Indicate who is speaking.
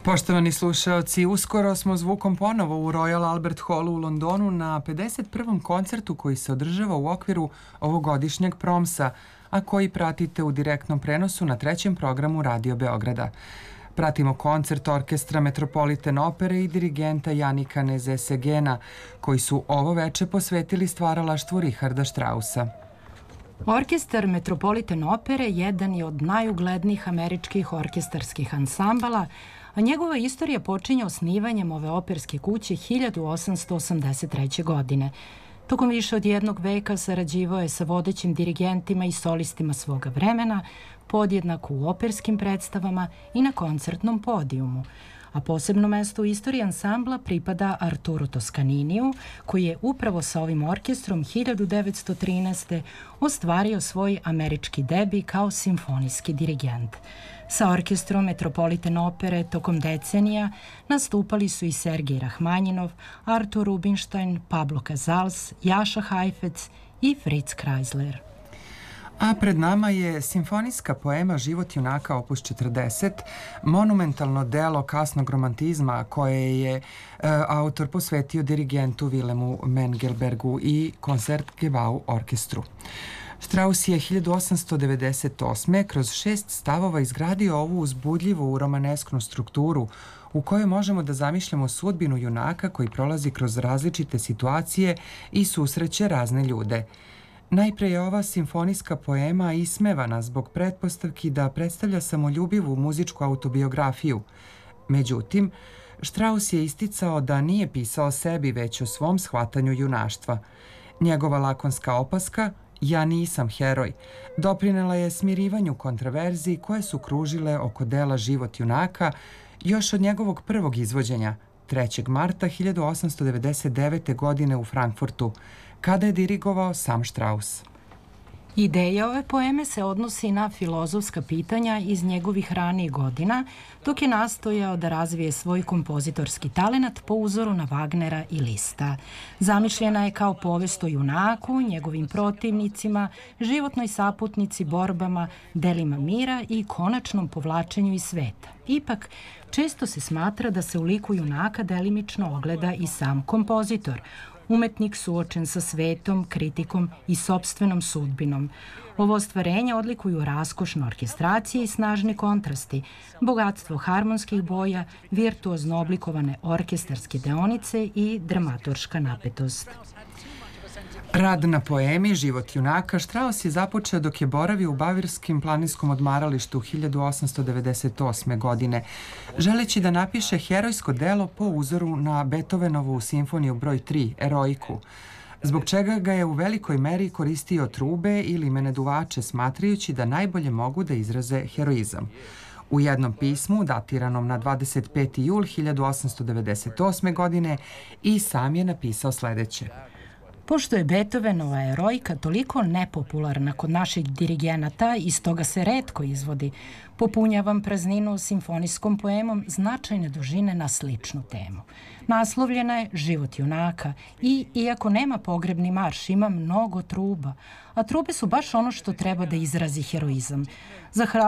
Speaker 1: Poštovani slušaoci, uskoro smo zvukom ponovo u Royal Albert Hallu u Londonu na 51. koncertu koji se održava u okviru ovogodišnjeg Promsa, a koji pratite u direktnom prenosu na trećem programu Radio Beograda. Pratimo koncert orkestra Metropolitan Opere i dirigenta Janika Nezesegena, koji su ovo veče posvetili stvaralaštvu Richarda Straussa.
Speaker 2: Orkestar Metropolitan Opere jedan je od najuglednijih američkih orkestarskih ansambala, a njegova istorija počinje osnivanjem ove operske kuće 1883. godine. Tokom više od jednog veka sarađivao je sa vodećim dirigentima i solistima svoga vremena, podjednako u operskim predstavama i na koncertnom podijumu. A posebno mesto u istoriji ansambla pripada Arturu Toskaniniju, koji je upravo sa ovim orkestrom 1913. ostvario svoj američki debi kao simfonijski dirigent. Sa orkestrom Metropolitan Opere tokom decenija nastupali su i Sergej Rahmanjinov, Artur Rubinstein, Pablo Casals, Jaša Heifetz i Fritz Kreisler.
Speaker 1: A pred nama je simfonijska poema Život junaka opus 40, monumentalno delo kasnog romantizma koje je autor posvetio dirigentu Vilemu Mengelbergu i Koncertgebau orkestru. Strauss je 1898. kroz 6 stavova izgradio ovu uzbudljivu romanesknu strukturu u kojoj možemo da zamišljamo sudbinu junaka koji prolazi kroz različite situacije i susreće razne ljude. Najpre je ova simfonijska poema ismevana zbog pretpostavki da predstavlja samoljubivu muzičku autobiografiju. Međutim, Strauss je isticao da nije pisao sebi već o svom shvatanju junaštva. Njegova lakonska opaska "Ja nisam heroj" doprinela je smirivanju kontraverziji koje su kružile oko dela Život junaka još od njegovog prvog izvođenja, 3. marta 1899. godine u Frankfurtu, kada je dirigovao sam Strauss.
Speaker 2: Ideja ove poeme se odnosi na filozofska pitanja iz njegovih ranijih godina, dok je nastojao da razvije svoj kompozitorski talenat po uzoru na Wagnera i Lista. Zamišljena je kao povest o junaku, njegovim protivnicima, životnoj saputnici, borbama, delima mira i konačnom povlačenju iz sveta. Ipak, često se smatra da se u liku junaka delimično ogleda i sam kompozitor, umetnik suočen sa svetom, kritikom i sopstvenom sudbinom. Ovo ostvarenje odlikuju raskošna orkestracija i snažni kontrasti, bogatstvo harmonskih boja, virtuozno oblikovane orkestarske deonice i dramaturška napetost.
Speaker 1: Rad na poemi Život junaka Strauss je započeo dok je boravio u Bavarskim planinskom odmaralištu 1898. godine, želeći da napiše herojsko delo po uzoru na Beethovenovu simfoniju broj 3, Eroiku, zbog čega ga je u velikoj meri koristio trube ili meneduvače, smatrajući da najbolje mogu da izraze heroizam. U jednom pismu, datiranom na 25. jul 1898. godine, i sam je napisao sledeće.
Speaker 2: Pošto je Beethovenova Eroika toliko nepopularna kod naših dirigenata i stoga se retko izvodi, popunjavam prazninu simfonijskom poemom značajne dužine na sličnu temu. Naslovljena je Život junaka i, iako nema pogrebni marš, ima mnogo truba, a trube su baš ono što treba da izrazi heroizam. Za